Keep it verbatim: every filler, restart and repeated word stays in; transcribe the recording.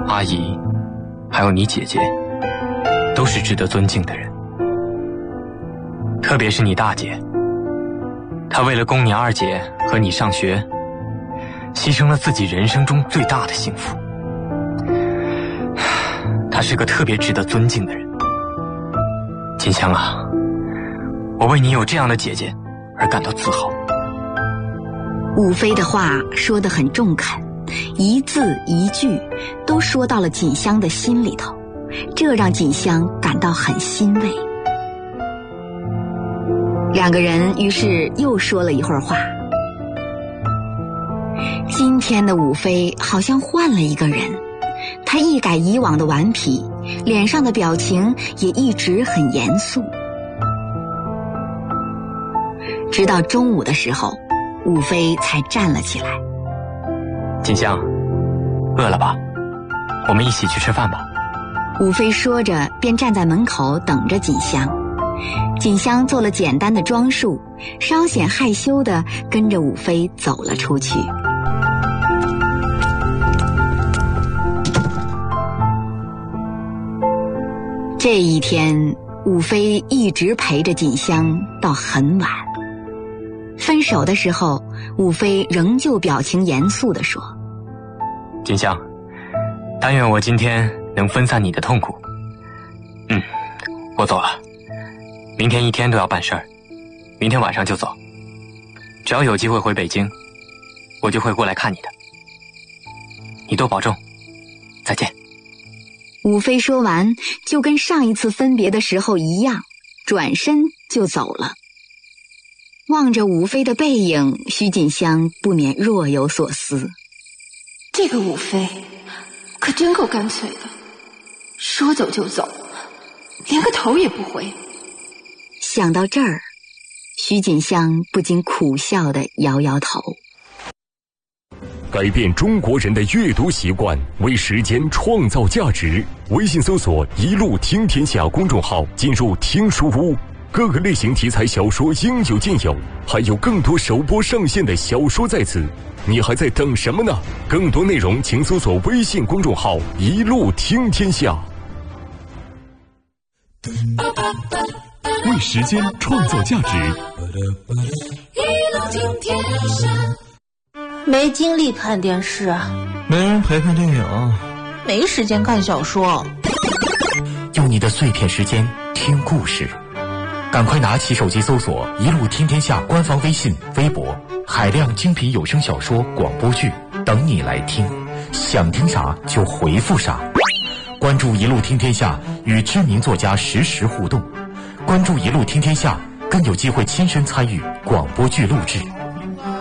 阿姨，还有你姐姐，都是值得尊敬的人。特别是你大姐，她为了供你二姐和你上学，牺牲了自己人生中最大的幸福。她是个特别值得尊敬的人。锦香啊，我为你有这样的姐姐而感到自豪。 武飞的话说得很中肯，一字一句都说到了锦香的心里头，这让锦香感到很欣慰。两个人于是又说了一会儿话。今天的武飞好像换了一个人，他一改以往的顽皮，脸上的表情也一直很严肃。直到中午的时候，武飞才站了起来。 锦香，饿了吧？我们一起去吃饭吧。 武飞说着便站在门口等着锦香。锦香做了简单的装束，稍显害羞地跟着武飞走了出去。这一天，武飞一直陪着锦香到很晚。分手的时候，武飞仍旧表情严肃地说： 锦香，但愿我今天能分散你的痛苦。嗯，我走了，明天一天都要办事儿，明天晚上就走。只要有机会回北京，我就会过来看你的。你多保重，再见。 武飞说完，就跟上一次分别的时候一样，转身就走了。望着武飞的背影，徐锦香不免若有所思。 这个武飞可真够干脆的，说走就走，连个头也不回。 想到这儿，徐锦香不禁苦笑地摇摇头。 改变中国人的阅读习惯，为时间创造价值。微信搜索一路听天下公众号，进入听书屋，各个类型题材小说应有尽有，还有更多首播上线的小说在此，你还在等什么呢？更多内容请搜索微信公众号一路听天下。为时间创造价值， 一路听天下。 没精力看电视， 没人陪看电影， 没时间看小说。 用你的碎片时间听故事，赶快拿起手机搜索一路听天下官方微信微博，海量精品有声小说广播剧等你来听，想听啥就回复啥。关注一路听天下，与知名作家实时互动，关注一路听天下，更有机会亲身参与广播剧录制。